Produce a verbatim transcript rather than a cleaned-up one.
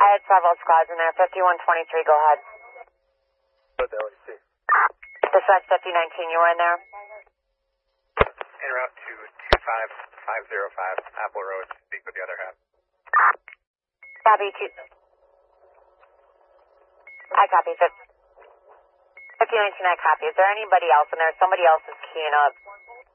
I had several squads in there. fifty-one twenty-three, go ahead. What the L E C? Dispatch fifty nineteen, you were in there? En route to two five five zero five Apple Road to speak with the other half. Copy, two. I copy, fifty nineteen, I copy. Is there anybody else in there? Somebody else is keying up.